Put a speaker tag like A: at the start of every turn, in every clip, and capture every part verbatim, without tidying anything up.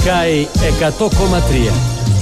A: Sky εκατό κόμμα τρία.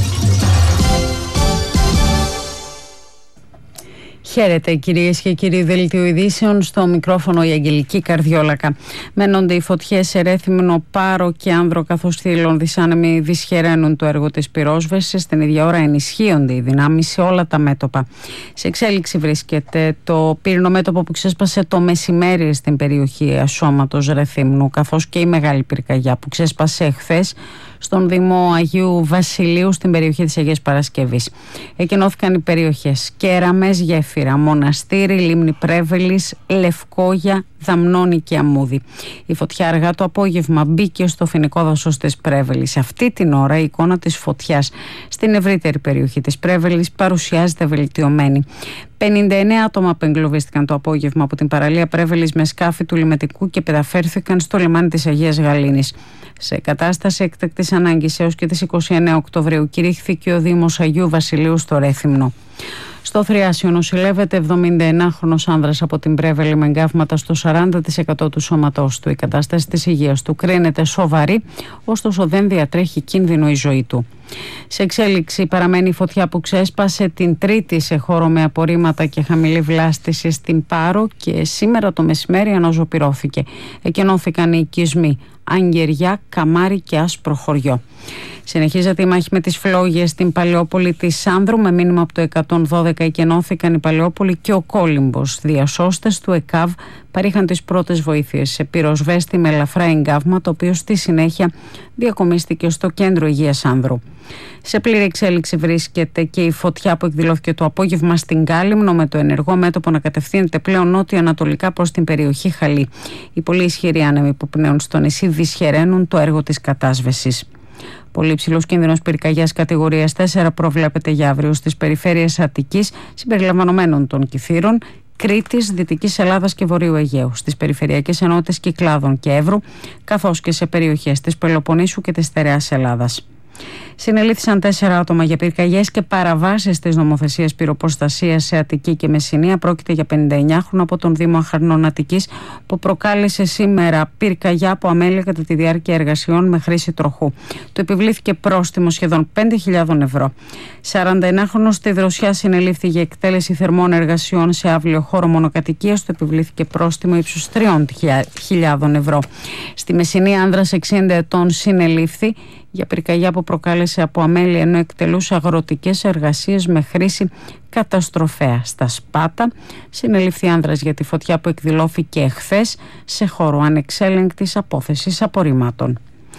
B: Χαίρετε κυρίες και κύριοι, δελτίο ειδήσεων, στο μικρόφωνο η Αγγελική Καρδιόλακα. Μένονται οι φωτιές σε Ρέθυμνο, Πάρο και Άνδρο, καθώς θύελλον δυσάνεμοι δυσχεραίνουν το έργο της πυρόσβεσης. Στην ίδια ώρα ενισχύονται οι δυνάμεις σε όλα τα μέτωπα. Σε εξέλιξη βρίσκεται το πύρινο μέτωπο που ξέσπασε το μεσημέρι στην περιοχή Ασώματος Ρεθύμνου, καθώς και η μεγάλη πυρκαγιά που ξέσπασε εχθές στον Δήμο Αγίου Βασιλείου στην περιοχή της Αγίας Παρασκευής. Εκενώθηκαν οι περιοχές Κέραμες, Γέφυρα, Μοναστήρι, Λίμνη Πρέβελης, Λευκόγια, Δαμνώνη και Αμμούδη. Η φωτιά αργά το απόγευμα μπήκε στο φοινικό δάσος της Πρέβελης. Αυτή την ώρα η εικόνα της φωτιάς στην ευρύτερη περιοχή της Πρέβελης παρουσιάζεται βελτιωμένη. πενήντα εννέα άτομα απεγκλωβίστηκαν το απόγευμα από την παραλία Πρέβελης με σκάφη του λιμετικού και μεταφέρθηκαν στο λιμάνι της Αγίας Γαλήνης. Σε κατάσταση έκτακτης ανάγκης έως και τις είκοσι εννέα Οκτωβρίου κηρύχθηκε ο Δήμος Αγίου Βασιλείου στο Ρέθυμνο. Στο Θριάσιο νοσηλεύεται εβδομήντα εννάχρονος άνδρας από την Πρέβελη με εγκάβματα στο σαράντα τοις εκατό του σώματός του. Η κατάσταση της υγείας του κρίνεται σοβαρή, ωστόσο δεν διατρέχει κίνδυνο η ζωή του. Σε εξέλιξη παραμένει η φωτιά που ξέσπασε την Τρίτη σε χώρο με απορρίμματα και χαμηλή βλάστηση στην Πάρο και σήμερα το μεσημέρι αναζωπυρώθηκε. Εκενώθηκαν οι οικισμοί Αγγεριά, Καμάρι και Άσπρο Χωριό. Συνεχίζεται η μάχη με τις φλόγες στην Παλαιόπολη της Άνδρου. Με μήνυμα από το εκατόν δώδεκα εκενώθηκαν η Παλαιόπολη και ο Κόλυμπος. Διασώστες του ΕΚΑΒ παρήχαν τις πρώτες βοήθειες σε πυροσβέστη με ελαφρά εγκάβμα, το οποίο στη συνέχεια διακομίστηκε στο κέντρο υγείας Άνδρου. Σε πλήρη εξέλιξη βρίσκεται και η φωτιά που εκδηλώθηκε το απόγευμα στην Κάλυμνο, με το ενεργό μέτωπο να κατευθύνεται πλέον νότιο-ανατολικά προς την περιοχή Χαλή. Οι πολύ ισχυροί άνεμοι που πνέουν στο νησί δυσχεραίνουν το έργο της κατάσβεσης. Πολύ υψηλός κίνδυνος πυρκαγιάς κατηγορίας τέσσερα προβλέπεται για αύριο στις περιφέρειες Αττικής, συμπεριλαμβανομένων των Κηφύρων, Κρήτης, Δυτικής Ελλάδας και Βορείου Αιγαίου, στις περιφερειακές ενότητες Κυκλάδων και Εύρου, καθώς και σε περιοχές της Πελοποννήσου και της Στερεάς Ελλάδας. Συνελήφθησαν τέσσερα άτομα για πυρκαγιές και παραβάσεις της νομοθεσίας πυροπροστασίας σε Αττική και Μεσσηνία. Πρόκειται για πενήντα εννιάχρονο από τον Δήμο Αχαρνών Αττικής που προκάλεσε σήμερα πυρκαγιά από αμέλεια κατά τη διάρκεια εργασιών με χρήση τροχού. Του επιβλήθηκε πρόστιμο σχεδόν πέντε χιλιάδες ευρώ. σαρανταεννάχρονος στη Δροσιά συνελήφθη για εκτέλεση θερμών εργασιών σε αύλιο χώρο μονοκατοικίας. Του επιβλήθηκε πρόστιμο ύψους τριών χιλιάδων ευρώ. Στη Μεσσηνία άνδρας εξήντα ετών συνελήφθη για πυρκαγιά που προκάλεσε από αμέλεια ενώ εκτελούσε αγροτικές εργασίες με χρήση καταστροφέα. Στα Σπάτα συνελήφθη άνδρας για τη φωτιά που εκδηλώθηκε εχθές σε χώρο ανεξέλεγκτης απόθεσης απορριμμάτων.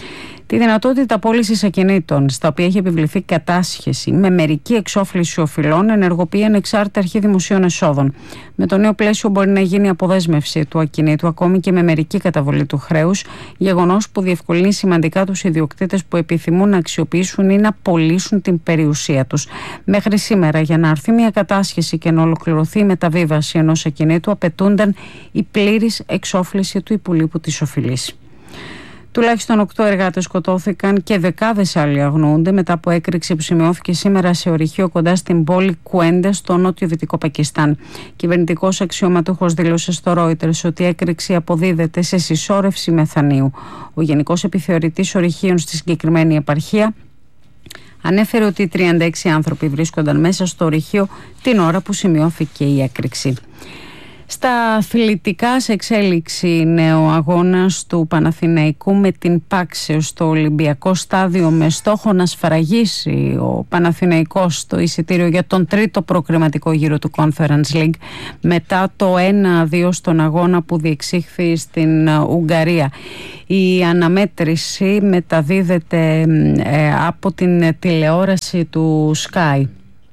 B: Τη δυνατότητα πώλησης ακινήτων, στα οποία έχει επιβληθεί κατάσχεση με μερική εξόφληση οφειλών, ενεργοποιεί ανεξάρτητη αρχή δημοσίων εσόδων. Με το νέο πλαίσιο μπορεί να γίνει αποδέσμευση του ακινήτου ακόμη και με μερική καταβολή του χρέους, γεγονός που διευκολύνει σημαντικά τους ιδιοκτήτες που επιθυμούν να αξιοποιήσουν ή να πωλήσουν την περιουσία τους. Μέχρι σήμερα, για να αρθεί μια κατάσχεση και να ολοκληρωθεί η μεταβίβαση ενός ακινήτου, απαιτούνταν η πλήρης εξόφληση του υπολείπου της οφειλής. Τουλάχιστον οκτώ εργάτες σκοτώθηκαν και δεκάδες άλλοι αγνοούνται μετά από έκρηξη που σημειώθηκε σήμερα σε ορυχείο κοντά στην πόλη Κουέντε στο νότιο-δυτικό Πακιστάν. Κυβερνητικός αξιωματούχος δήλωσε στο Reuters ότι η έκρηξη αποδίδεται σε συσσόρευση μεθανίου. Ο Γενικός Επιθεωρητής Ορυχείων στη συγκεκριμένη επαρχία ανέφερε ότι τριάντα έξι άνθρωποι βρίσκονταν μέσα στο ορυχείο την ώρα που σημειώθηκε η έκρηξη. Στα αθλητικά, σε εξέλιξη νέο αγώνας του Παναθηναϊκού με την Πάξεως στο Ολυμπιακό Στάδιο, με στόχο να σφραγίσει ο Παναθηναϊκός το εισιτήριο για τον τρίτο προκριματικό γύρο του Conference League μετά το ένα δύο στον αγώνα που διεξήχθη στην Ουγγαρία. Η αναμέτρηση μεταδίδεται ε, από την τηλεόραση του Sky.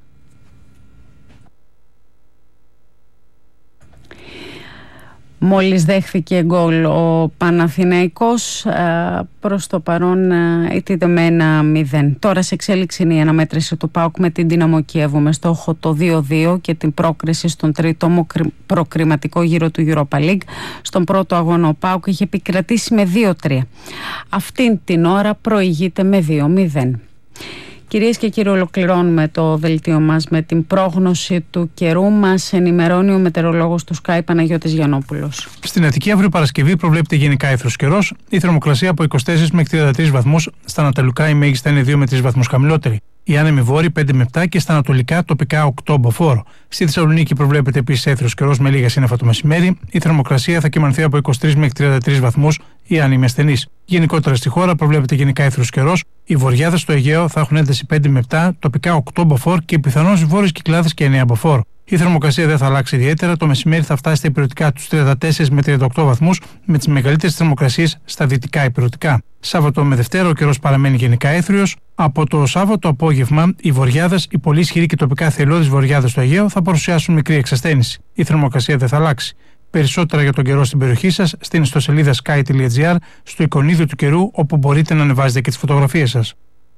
B: Μόλις δέχθηκε γκολ ο Παναθηναϊκός, προς το παρόν ήττεται με ένα μηδέν. Τώρα σε εξέλιξη είναι η αναμέτρηση του ΠΑΟΚ με την Δύναμο Κιέβου με στόχο το δύο δύο και την πρόκριση στον τρίτο προκριματικό γύρο του Europa League. Στον πρώτο αγώνα ο ΠΑΟΚ είχε επικρατήσει με δύο τρία. Αυτήν την ώρα προηγείται με δύο μηδέν. Κυρίες και κύριοι, ολοκληρώνουμε το δελτίο μας με την πρόγνωση του καιρού. Μας ενημερώνει ο μετεωρολόγος του Sky Παναγιώτης Γιαννόπουλος.
C: Στην Αττική αύριο Παρασκευή προβλέπεται γενικά ήθρος καιρός. Η θερμοκρασία από είκοσι τέσσερα μέχρι τριάντα τρεις βαθμούς. Στα ανατολικά η μέγιστη είναι δύο με τρεις βαθμούς χαμηλότερη. Η άνεμη βόρη πέντε με επτά και στα ανατολικά τοπικά οκτώ μποφόρ. Στη Θεσσαλονίκη προβλέπεται επίσης έθριος καιρός με λίγα σύννεφα το μεσημέρι. Η θερμοκρασία θα κυμανθεί από είκοσι τρεις μέχρι τριάντα τρεις βαθμούς. Η άνεμη ασθενής. Γενικότερα στη χώρα προβλέπεται γενικά έθριος καιρός. Οι βορειάδες στο Αιγαίο θα έχουν ένταση πέντε με επτά, τοπικά οκτώ μποφόρ και πιθανώς βόρειες κυκλάδες και εννέα μποφόρ. Η θερμοκρασία δεν θα αλλάξει ιδιαίτερα. Το μεσημέρι θα φτάσει στα ηπειρωτικά τους τριάντα τέσσερα με τριάντα οκτώ βαθμούς, με τις μεγαλύτερες θερμοκρασίες στα δυτικά ηπειρωτικά. Σάββατο με Δευτέρα ο καιρός παραμένει γενικά έθριος. Από το Σάββατο απόγευμα, οι βορειάδες, οι πολύ ισχυροί και τοπικά θελώδεις βορειάδες στο Αιγαίο θα παρουσιάσουν μικρή εξασθένηση. Η θερμοκρασία δεν θα αλλάξει. Περισσότερα για τον καιρό στην περιοχή σας στην ιστοσελίδα sky τελεία gr, στο εικονίδιο του καιρού, όπου μπορείτε να ανεβάζετε και τις φωτογραφίες σας.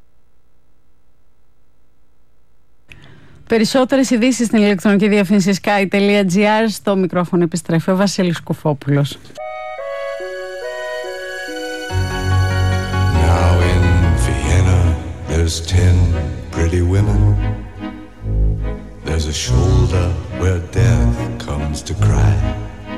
B: Περισσότερες ειδήσεις στην ηλεκτρονική διαφήμιση sky τελεία gr. Στο μικρόφωνο επιστρέφει ο Βασίλης Κουφόπουλος.
D: Now in Vienna there's ten pretty women. There's a shoulder where